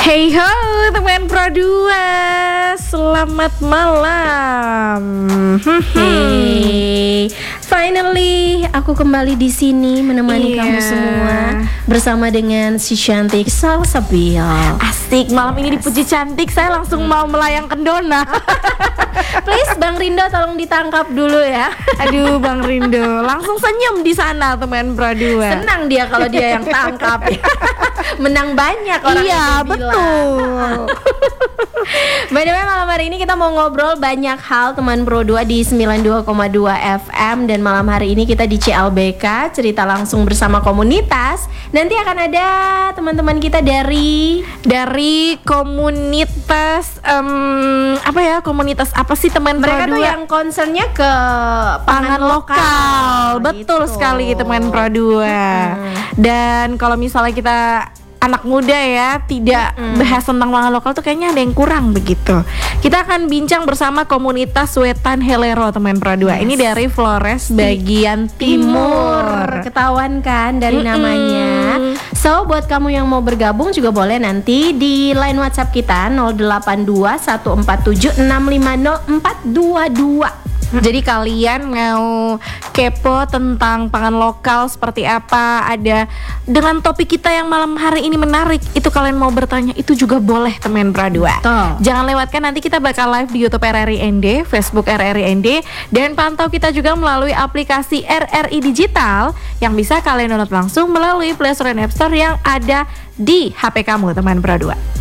Hey ho teman Pro 2, selamat malam. Hey, finally aku kembali di sini menemani kamu semua bersama dengan si cantik Salsabil. Asik, malam ini dipuji cantik, saya langsung mau melayangkan dona. Please Bang Rindo tolong ditangkap dulu ya. Aduh Bang Rindo, langsung senyum di sana teman Pro 2. Senang dia kalau dia yang tangkap. Menang banyak orang. Iya betul. By the way, malam hari ini kita mau ngobrol banyak hal teman Pro 2 di 92,2 FM. Dan malam hari ini kita di CLBK, cerita langsung bersama komunitas. Nanti akan ada teman-teman kita dari komunitas komunitas apa sih teman mereka Pro 2? Tuh yang concernnya ke pangan lokal. Betul gitu. sekali teman Pro 2. Dan kalau misalnya kita anak muda ya tidak bahas tentang pangan lokal tuh kayaknya ada yang kurang begitu. Kita akan bincang bersama komunitas Wetan Helero teman Pro 2. Ini dari Flores bagian timur. Ketahuan kan dari namanya. So buat kamu yang mau bergabung juga boleh nanti di line WhatsApp kita 0821456504222. Jadi kalian mau kepo tentang pangan lokal seperti apa, ada dengan topik kita yang malam hari ini menarik, itu kalian mau bertanya itu juga boleh teman Pro 2. Jangan lewatkan, nanti kita bakal live di YouTube RRI ND, Facebook RRI ND, dan pantau kita juga melalui aplikasi RRI Digital yang bisa kalian download langsung melalui Play Store dan App Store yang ada di HP kamu teman Pro 2.